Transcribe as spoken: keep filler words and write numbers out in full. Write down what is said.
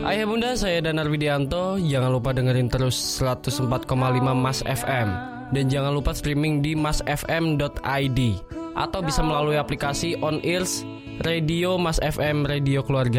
Ayah bunda, saya Danar Widianto. Jangan lupa dengerin terus seratus empat koma lima Mas F M. Dan jangan lupa streaming di mas f m dot i d atau bisa melalui aplikasi On Ears Radio Mas F M Radio Keluarga.